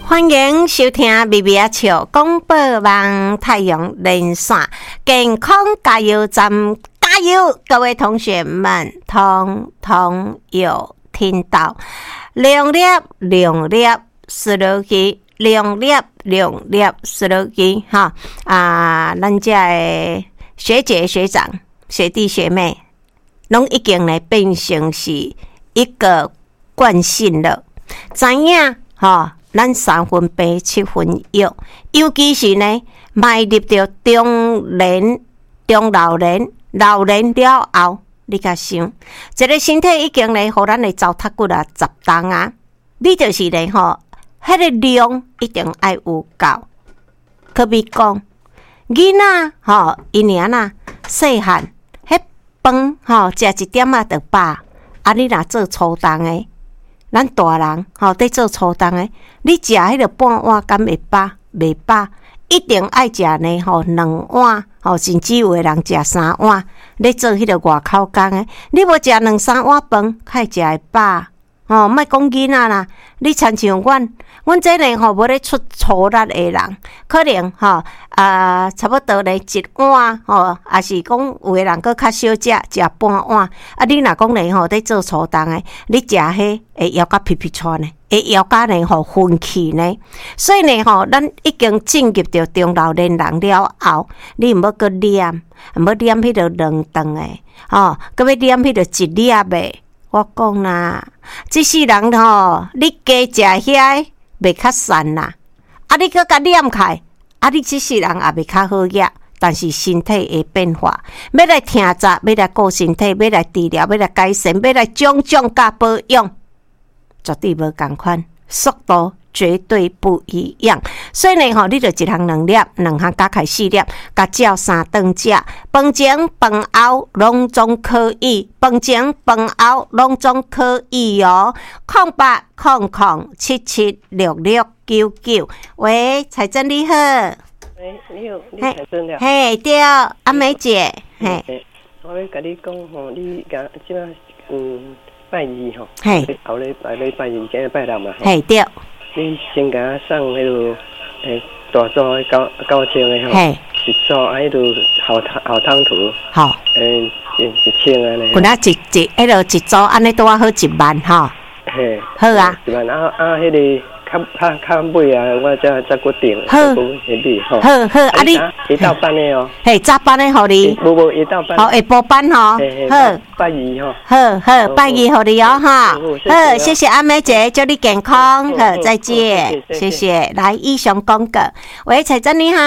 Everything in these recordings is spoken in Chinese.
欢迎收听微微啊笑广播网太阳连线健康加油站，加油！各位同学们，通通有听到，量粒量粒输落去，量粒量粒输落去，哈咱这的学姐学长、学弟学妹，拢已经来变成是一个惯性了，知影哈？咱3分白7分药，尤其是呢，迈入到中年、中老年、老年了后，你甲想，一个身体已经呢，互咱的糟蹋骨啊、十重啊，你就是呢吼，迄个量一定爱有够。可比讲，囡仔吼，伊娘呐，细汉，迄饭吼，食一点仔就饱，啊，你若做粗重的。咱大人吼，在做粗重的，你食迄个半碗敢会饱？袂饱，一定爱食呢吼2碗吼，甚至有的人食3碗。咧做迄个外口工的，你无食2、3碗饭，较食会饱。吼，莫讲囡仔啦，你亲像阮这呢吼，无咧出粗力的人，可能吼差不多咧1碗吼，也是讲有的人佫较少食半碗。啊，你若讲咧吼，在做粗重的，你食迄会腰甲皮皮喘呢，会腰甲呢吼分气呢。所以呢吼，咱已经进入到中老年人了后，你毋要佫念，毋要念迄个2顿的，吼，佫要念迄个1粒的。我讲啦，这世人吼，你加食遐袂较瘦啦，啊，你佫甲念开，啊，你这世人也袂较好业，但是身体会变化，要来听杂，要来顾身体，要来治疗，要来改善，要来种种甲保养，绝对无共款，速度绝对不一样。所以呢吼，你就1项2粒，2项加起4粒，甲照3顿食，饭前饭后拢总可以，饭前饭后拢总可以哦。0800776699，喂，彩珍你好。 喂，你好，你彩珍了。 嘿，对，阿梅姐，嘿。 我要甲你讲吼，你甲即摆拜二吼， 嘿， 后礼拜拜二，今日拜六嘛。 嘿，对。 你先甲我送迄落大组的9千的吼，一组迄落好汤图。好。1000安尼。本来迄落一组安尼拄啊好1万吼。 嘿。 好啊。 1万迄个。较尾啊，我才决定。 好，好，啊你一到班的哦。 嘿，早班的互你。 无一到班。 好，下晡班吼。好， 拜二吼。 好，拜二互你哦哈。好，谢谢阿梅姐，祝你健康。好，再见，谢谢。来，以上广告。喂，彩珍你好。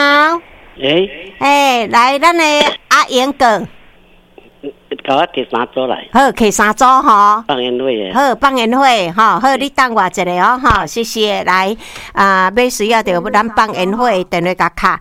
来，咱的阿英哥。 甲我摕3组来， 好，摕3组吼， 放烟火的， 好，放烟火吼，好，你等我一下哦，吼，谢谢，来要需要着咱放烟火的电话甲卡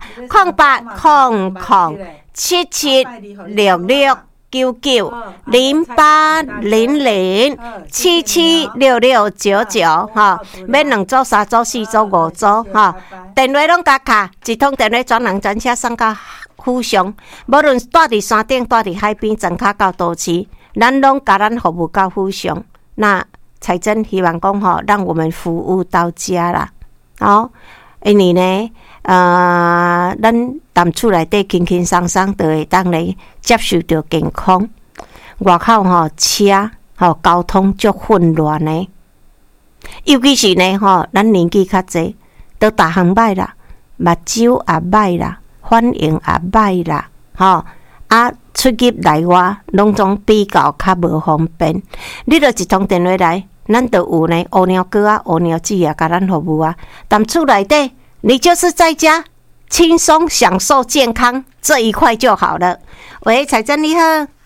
，08007766990800776699吼，免2组、3组、4组、5组吼，电话拢甲卡，一通电话转人转车送到。府上，无论住伫山顶、住伫海边、庄脚到都市，咱拢甲咱服务到府上。那彩珍希望讲吼，让我们服务到家啦。好，因为呢，咱淡厝内底轻轻松松就会当来接受到健康。外口吼车吼交通足混乱呢，尤其是呢吼，咱年纪较济，都逐项歹啦，目睭也歹啦。反应也歹啦，吼出入内外拢总比较较无方便。你著一通电话来，咱就有呢乌鸟哥啊、乌鸟姐啊，甲咱服务啊。但厝内底，你就是在家轻松享受健康这一块就好了。喂，彩珍你好。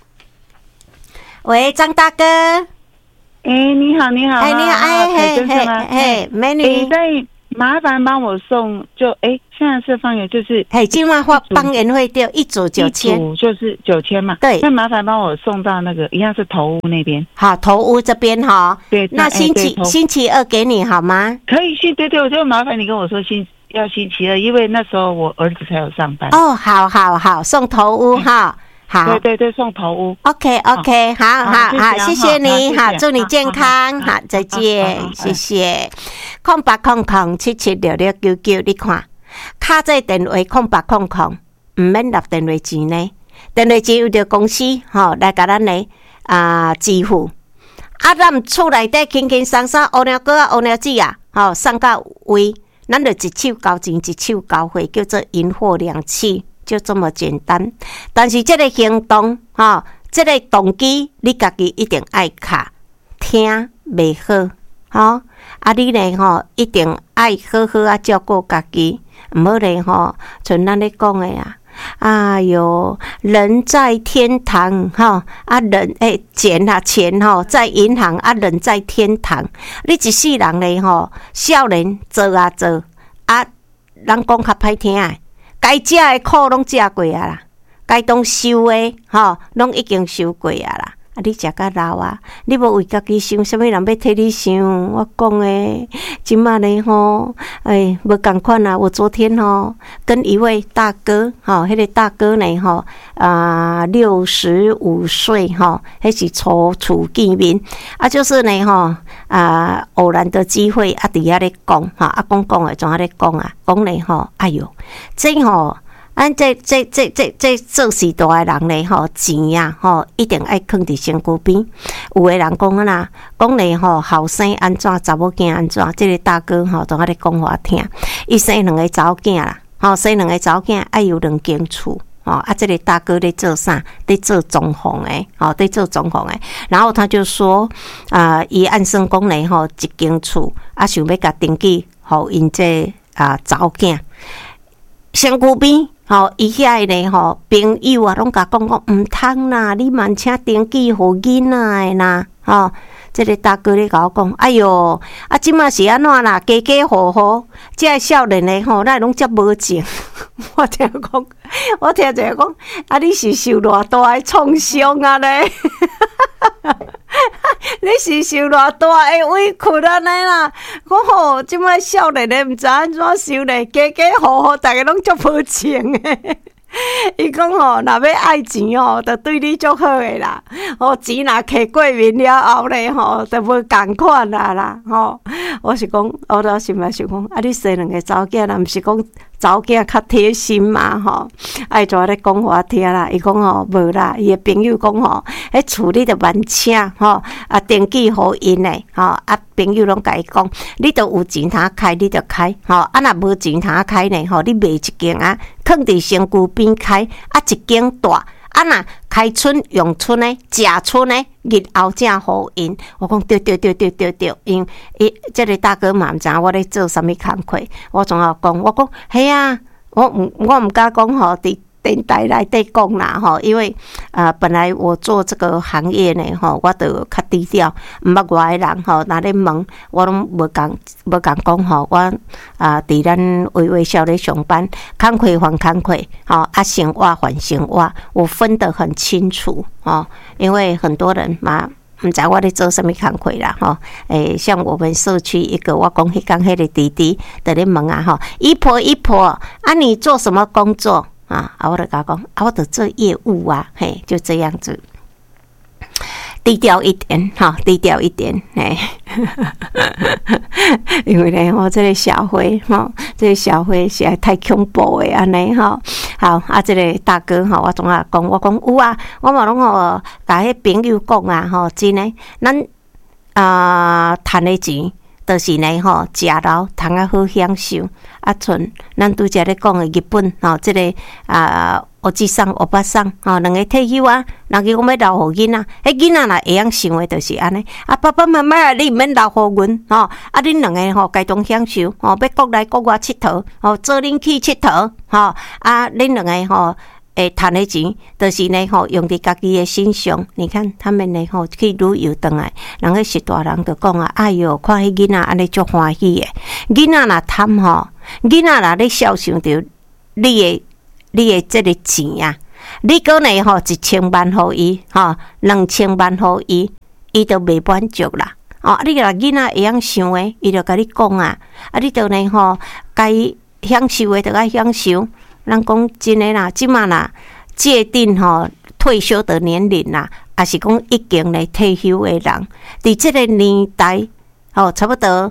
喂，张大哥。 你好，你好。 你好，嘿，美女。 麻烦帮我送，现在是放的就是今晚放烟会掉一组9000， 就是9000嘛。对，那麻烦帮我送到那个一样是头屋那边。 好，头屋这边哈。对，那星期2给你好吗？ 可以，对，我就麻烦你跟我说星期2，因为那时候我儿子才有上班。 哦，好，送头屋哈。 好， 对，送头屋。 OK， 好，谢谢你，好，祝你健康，好，再见，谢谢。0800776699，你看，卡在电话0800，唔免拿电话钱呢，电话钱由着公司来甲咱呢支付。咱厝内底轻轻松松，乌鸟哥乌鸟子送到位，咱就一手交钱，一手交货，叫做银货两讫。就这么简单，但是这个行动，这个动机，你家己一定爱卡听袂好，你呢一定爱好好照顾家己，唔好呢像咱咧讲的哎哟，人在天堂人钱在银行人在天堂。你一世人咧少年做做人讲较歹听的。该食的苦拢食过啊啦，该当受的拢已经受过啊啦。你食到老你无为家己想，啥物人要替你想？我讲的，今仔呢无共款啊。我昨天跟一位大哥迄个大哥呢65岁迄是初次见面就是呢偶然的机会伫遐咧讲讲的，怎啊咧讲讲呢哎哟，这这做时代的人咧钱一定爱放伫身躯边。有的人讲啦，讲咧后生安怎，查某囝安怎，这个大哥怎啊咧讲互我听。伊生2个查某囝啦，生2个查某囝爱有2间厝。这个大哥在做啥？在做装潢诶，在做装潢诶。然后他就说，伊按算讲咧一间厝想要甲登记，互因这查某囝身躯边。伊遐呢朋友拢甲讲毋通啦，你慢请登记互囡仔诶啦，这个大哥咧甲我讲，哎哟，即马是安怎啦？家家户户，这个少年咧咱拢遮无情。我听着讲，你是受偌大诶创伤啊咧？你是受偌大诶委屈安尼啦？我即摆少年咧，毋知安怎受咧，家家户户逐个拢足无情诶。伊讲若要爱钱就对你足好诶啦。钱若摕过面了后咧就无共款啦。我是讲，我倒心内想讲，你生2个查某囝，毋是讲查某囝较贴心嘛爱怎咧讲互我听啦？伊讲无啦，伊诶朋友讲迄厝你着慢请登记互因诶朋友拢甲伊讲，你着有钱通开，你着开若无钱通开呢你卖一间放伫身躯边开一间大若开春用春诶，食春诶，日后正互因。我讲对，因这个大哥嘛毋知我咧做啥物工课，我总要讲，我讲嘿我毋敢讲伫电台内底讲啦因为本来我做这个行业呢我就较低调，毋捌外的人若咧问我拢无讲讲我伫咱微笑咧上班，工课还工课生活还生活，我分得很清楚因为很多人嘛毋知我咧做什么工课啦像我们社区一个，我讲迄天迄个弟弟在咧问姨婆你做什么工作我就甲讲我就做业务嘿，就这样子，低调一点低调一点因为呢这个社会这个社会实在太恐怖诶安尼好这个大哥我总啊讲，我讲有我嘛拢甲迄朋友讲真诶，咱赚诶钱就是呢食老通好享受像咱拄则咧讲的日本这个おじさんおばさん2个退休人家讲要留互囡仔，迄囡仔若会晓想的就是安尼爸爸妈妈你毋免留互阮恁2个家中享受要国内国外佚佗做恁去佚佗恁2个会赚的钱，就是呢用伫家己的身上。你看他们呢去旅游转来，人个是大人就讲哎哟，看迄囡仔安尼足欢喜的。囡仔若贪囡仔若咧孝想着你的这个钱你讲呢1000万互伊2000万互伊，伊就袂满足啦。你若囡仔会晓想的，伊就甲你讲你就呢该享受的就该享受。咱讲真诶啦，即马啦界定退休的年龄啦，也是讲已经咧退休的人，伫这个年代，差不多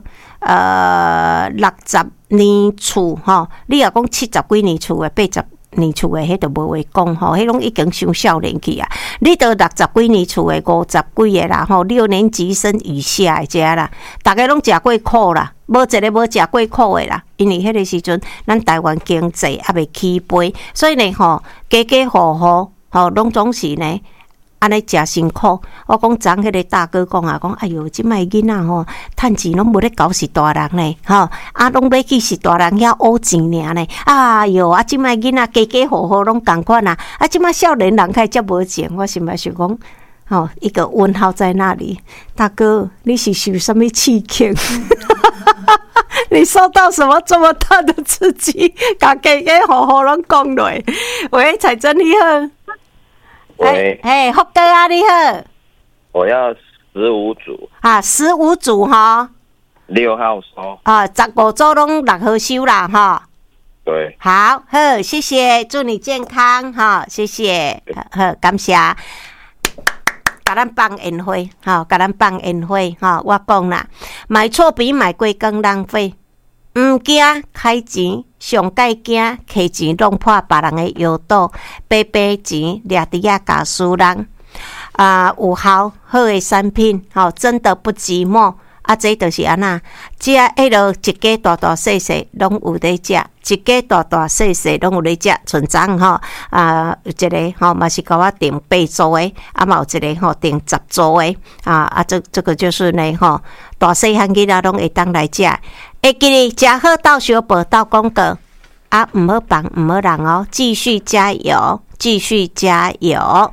60年厝你若讲70几年厝的80年厝的，迄就无话讲迄拢已经伤少年去啊。你到60几年厝的50几个啦6年级生以下的遮啦，大家拢食过苦啦，无一个无食过苦的啦。因为迄个时阵，咱台湾经济还未起飞，所以呢家家户户拢总是呢安尼诚辛苦。我讲昨迄个大哥讲啊，讲哎哟，即摆囡仔趁钱拢无咧搞是大人呢，拢要去是大人遐乌钱尔呢。哎哟，即摆囡仔家家户户拢共款啊，即摆少年人开遮无钱，我心内想讲，一个问号在那里。大哥，你是受什么刺激？你受到什么这么大的刺激？家家户户拢讲落。喂，彩珍你好。 喂， 福哥啊，你好。 我要15组。 15组 6号收。 15组拢6号收啦对。 好，谢谢，祝你健康谢谢，感谢。甲咱放烟花，甲咱放烟花，我讲啦，买错比买贵更浪费。毋惊开钱，上介惊摕钱弄破别人的腰肚，白白钱掠伫遐教输人。有效好的产品，真的不寂寞。这就是安那，这迄落一家大大细细拢有咧食，一家大大细细拢有咧食。村长有一个嘛是甲我订8组的，嘛有一个订10组的。这个就是呢大细汉囡仔拢会当来食。会记哩，食好到小报到广告唔好放唔好人继续加油，继续加油。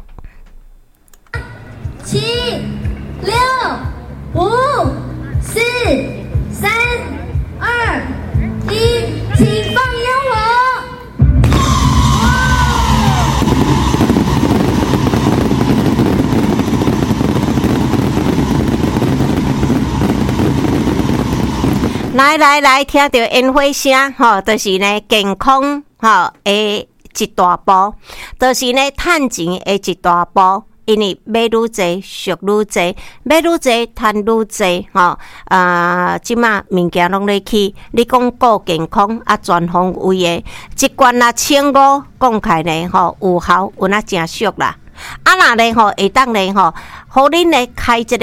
7、6、5、4、3、2、1，请放烟火。 来，听到烟火声就是呢健康的一大步，就是呢趁钱的一大步。因为买愈济，俗愈济，买愈济，趁愈济即马物件拢咧起，你讲顾健康全方位的，一罐1500，讲起来呢有效，有真俗啦。若呢会当呢互恁呢开一个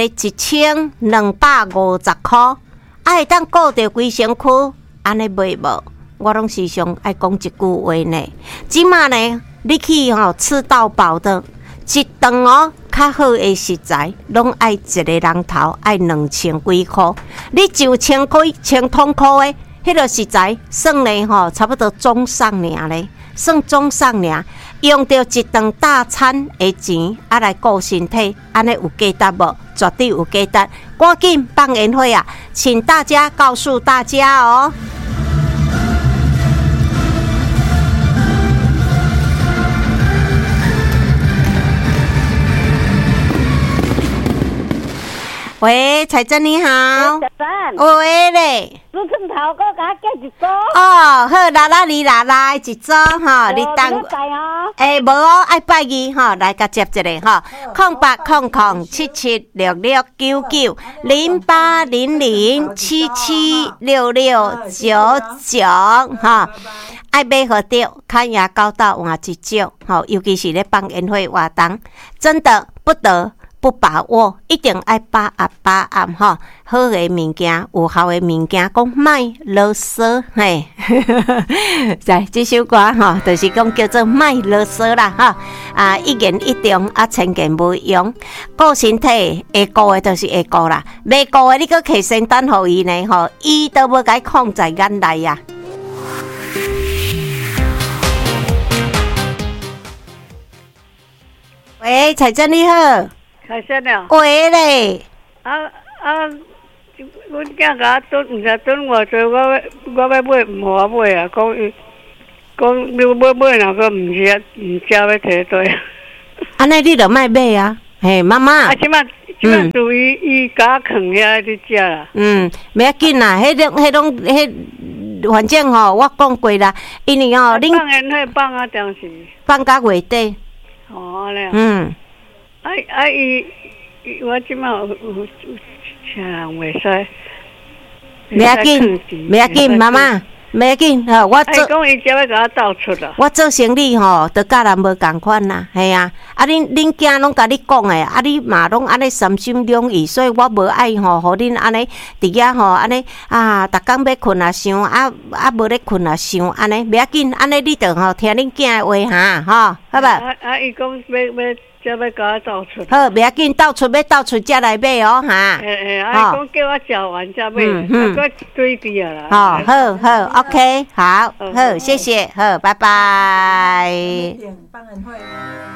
1250块。会当顾着规身躯，安尼买无？我拢时常爱讲一句话呢。即马呢，你去吃到饱的一顿较好的食材，拢爱一个人头爱2000几块。你1000多块的迄个食材，算呢差不多中上尔咧，算中上尔。用到一顿大餐的钱来顾身体，安尼有价值无？绝对有价值。赶紧放烟花啊！请大家告诉大家喂，彩珍你好。喂嘞。 竹笋头哥给他叫一组。 好，来一组你当。无爱拜二来甲接一个08007766990800776699爱买好着，看牙高到换一少尤其是咧放烟花活动，真的不得不把握，一定爱把握好的物件，有效的物件，讲卖啰嗦嘿。在这首歌就是讲叫做卖啰嗦啦一言一重千言无用。顾身体会顾的，就是会顾啦；未顾的，你搁摕仙丹互伊呢伊都无该控在眼内呀。喂，彩珍你好。 开心了。 喂嘞。 阮囝甲我蹲，毋知蹲偌济，我要买，毋互我买啊！讲你要买，若个毋是要摕倒。 安尼你著莫买啊！嘿，妈妈。 即摆属于伊甲我囥遐伫食啦。 袂要紧啦，迄反正我讲过啦，因为恁放烟火放啊，当时放到月底。 哦嘞。我即马有请人袂使。 袂要紧，袂要紧，妈妈。袂要紧，我做。 讲伊只要甲我倒出啦。 我做生意吼，都甲人无共款啦，系啊。恁囝拢甲你讲诶，你嘛拢安尼三心两意，所以我无爱吼，互恁安尼伫遐吼，安尼逐工要困啊想，无咧困啊想，安尼袂要紧，安尼你着吼听恁囝诶话哈，吼，好无？ 伊讲要。才要甲我倒出， 好，袂要紧，倒出才来买哦，哈。 讲叫我食完才买，我对滴啊啦。好 ，OK， 好，谢谢，好，拜拜。